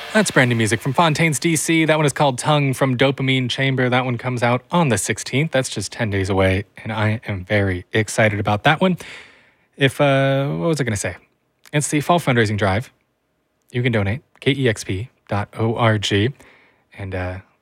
That's brand new music from Fontaines DC. That one is called Tongue from Dopamine Chamber. That one comes out on the 16th. That's just 10 days away, and I am very excited about that one. What was I going to say? It's the fall fundraising drive. You can donate, kexp.org. And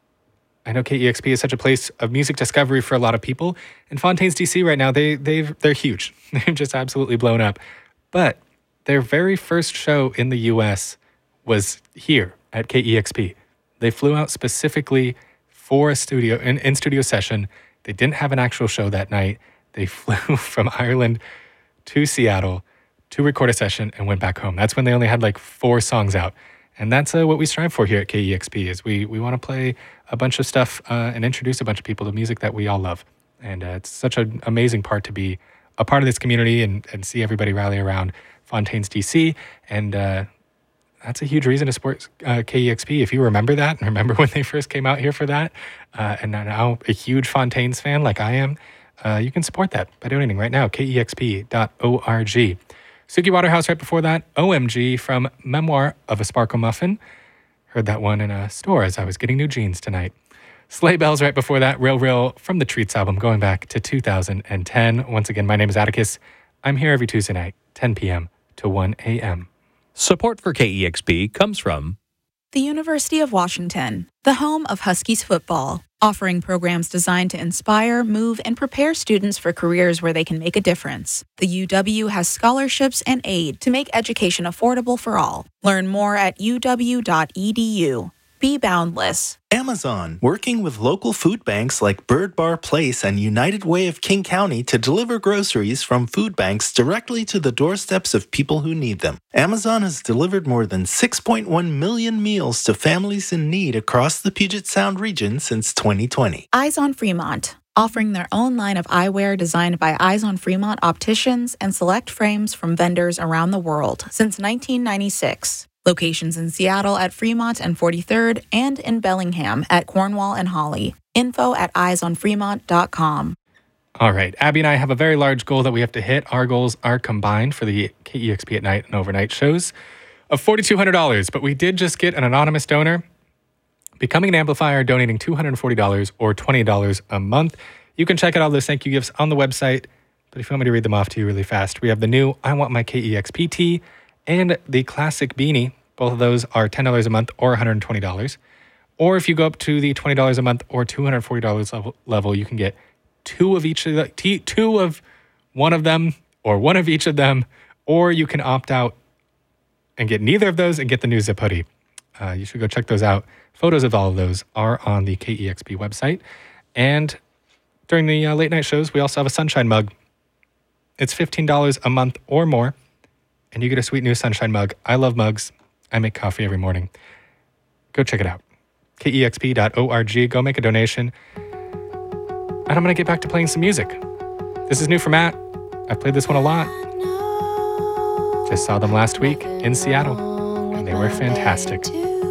I know KEXP is such a place of music discovery for a lot of people. And Fontaines DC right now, they're huge. They've just absolutely blown up. But their very first show in the U.S. was here at KEXP. They flew out specifically for a in-studio session. They didn't have an actual show that night. They flew from Ireland to Seattle to record a session and went back home. That's when they only had like 4 songs out. And that's what we strive for here at KEXP is we want to play a bunch of stuff and introduce a bunch of people to music that we all love. And it's such an amazing part to be a part of this community and see everybody rally around Fontaines DC. And that's a huge reason to support KEXP. If you remember that and remember when they first came out here for that, and are now a huge Fontaines fan like I am, you can support that by donating right now, kexp.org. Suki Waterhouse right before that, OMG from Memoir of a Sparkle Muffin. Heard that one in a store as I was getting new jeans tonight. Sleigh Bells right before that, Real Real from the Treats album going back to 2010. Once again, my name is Atticus. I'm here every Tuesday night, 10 p.m. to 1 a.m. Support for KEXP comes from the University of Washington, the home of Huskies football, offering programs designed to inspire, move, and prepare students for careers where they can make a difference. The UW has scholarships and aid to make education affordable for all. Learn more at uw.edu. Be boundless. Amazon, working with local food banks like Bird Bar Place and United Way of King County to deliver groceries from food banks directly to the doorsteps of people who need them. Amazon has delivered more than 6.1 million meals to families in need across the Puget Sound region since 2020. Eyes on Fremont, offering their own line of eyewear designed by Eyes on Fremont opticians and select frames from vendors around the world since 1996. Locations in Seattle at Fremont and 43rd and in Bellingham at Cornwall and Holly. Info at eyesonfremont.com. All right. Abby and I have a very large goal that we have to hit. Our goals are combined for the KEXP at night and overnight shows of $4,200. But we did just get an anonymous donor becoming an amplifier, donating $240 or $20 a month. You can check out all those thank you gifts on the website. But if you want me to read them off to you really fast, we have the new I Want My KEXP tee and the classic beanie. Both of those are $10 a month or $120. Or if you go up to the $20 a month or $240 level, you can get two of one of them or one of each of them. Or you can opt out and get neither of those and get the new zip hoodie. You should go check those out. Photos of all of those are on the KEXP website. And during the late night shows, we also have a sunshine mug. It's $15 a month or more. And you get a sweet new sunshine mug. I love mugs. I make coffee every morning. Go check it out. kexp.org. Go make a donation. And I'm going to get back to playing some music. This is new for Matt. I played this one a lot. Just saw them last week in Seattle, and they were fantastic.